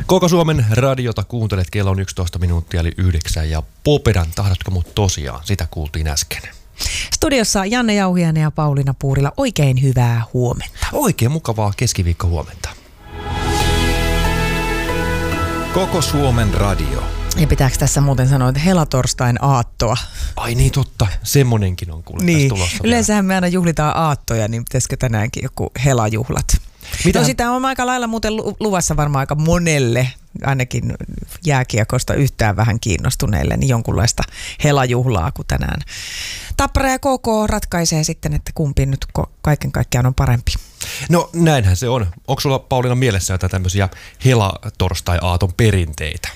Koko Suomen radiota kuuntelet, kello on 11 minuuttia eli 9 ja Popedan tahdatko mut tosiaan, sitä kuultiin äsken. Studiossa Janne Jauhiainen ja Pauliina Puurila, oikein hyvää huomenta. Oikein mukavaa keskiviikko huomenta. Koko Suomen radio. Ja pitääkö tässä muuten sanoa, että helatorstain aattoa? Ai niin totta, semmonenkin on kuule niin. tässä tulossa. Yleensähän me aina juhlitaan aattoja, niin pitäisikö tänäänkin joku helajuhlat? No sitä on aika lailla muuten luvassa varmaan aika monelle, ainakin jääkiekosta yhtään vähän kiinnostuneille, niin jonkunlaista helajuhlaa, kun tänään Tappara ja KK ratkaisee sitten, että kumpi nyt kaiken kaikkiaan on parempi. No näinhän se on. Onko sulla, Pauliina, mielessä jotain tämmöisiä helatorstai-aaton perinteitä?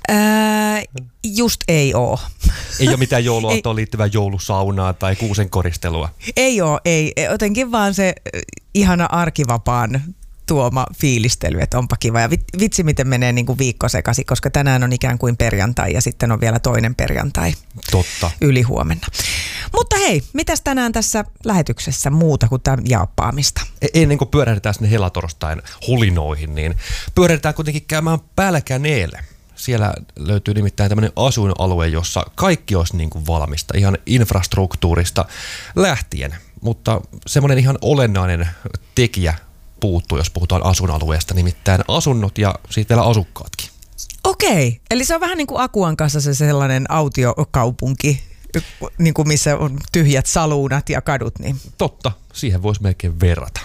Just ei oo. Ei ole mitään jouluaattoon liittyvää joulusaunaa tai kuusenkoristelua? Ei oo, ei. Jotenkin vaan se ihana arkivapaan tuoma fiilistely, että onpa kiva. Ja vitsi, miten menee niin kuin viikko sekaisin, koska tänään on ikään kuin perjantai ja sitten on vielä toinen perjantai. Totta. Ylihuomenna. Mutta hei, mitäs tänään tässä lähetyksessä muuta kuin tämän jaappaamista? Ennen kuin pyörähdetään sinne helatorstain hulinoihin, niin pyörähdetään kuitenkin käymään Pälkäneelle. Siellä löytyy nimittäin tämmöinen asuinalue, jossa kaikki olisi niin kuin valmista, ihan infrastruktuurista lähtien. Mutta semmoinen ihan olennainen tekijä puuttuu, jos puhutaan asuinalueesta, nimittäin asunnot ja sitten vielä asukkaatkin. Okei, eli se on vähän niin kuin Akuan kanssa se sellainen autiokaupunki, niin kuin missä on tyhjät saluunat ja kadut. Niin. Totta, siihen voisi melkein verrata.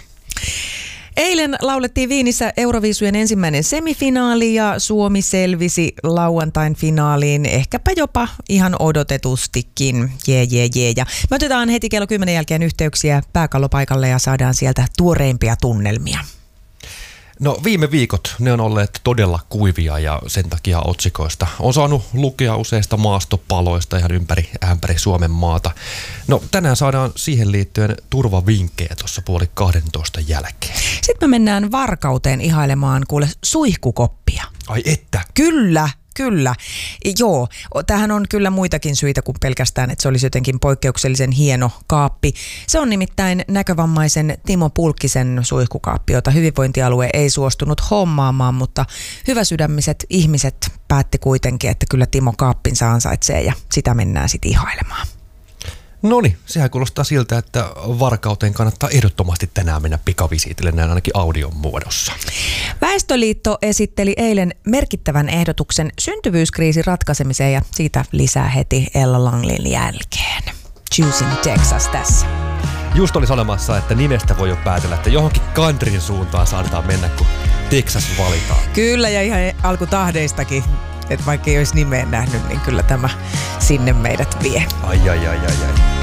Eilen laulettiin Viinissä Euroviisujen ensimmäinen semifinaali ja Suomi selvisi lauantain finaaliin, ehkäpä jopa ihan odotetustikin. Jee. Ja me otetaan heti kello 10 jälkeen yhteyksiä pääkallopaikalle ja saadaan sieltä tuoreimpia tunnelmia. No viime viikot ne on olleet todella kuivia ja sen takia otsikoista on saanut lukea useista maastopaloista ihan ympäri Suomen maata. No tänään saadaan siihen liittyen turvavinkkejä tuossa 11:30 jälkeen. Sitten me mennään Varkauteen ihailemaan kuule suihkukoppia. Ai että? Kyllä. Joo, tämähän on kyllä muitakin syitä kuin pelkästään, että se olisi jotenkin poikkeuksellisen hieno kaappi. Se on nimittäin näkövammaisen Timo Pulkkisen suihkukaappi, jota hyvinvointialue ei suostunut hommaamaan, mutta hyväsydämiset ihmiset päätti kuitenkin, että kyllä Timo kaappinsa ansaitsee ja sitä mennään sitten ihailemaan. Noniin, sehän kuulostaa siltä, että Varkauteen kannattaa ehdottomasti tänään mennä pikavisiitille näin ainakin audion muodossa. Väestöliitto esitteli eilen merkittävän ehdotuksen syntyvyyskriisin ratkaisemiseen ja siitä lisää heti Ella Langlin jälkeen. Choosing Texas tässä. Just oli sanomassa, että nimestä voi jo päätellä, että johonkin countryn suuntaan saadaan mennä, kun Texas valitaan. Kyllä, ja ihan alkutahdeistakin. Että vaikka ei olisi nimeen nähnyt, niin kyllä tämä sinne meidät vie. Ai.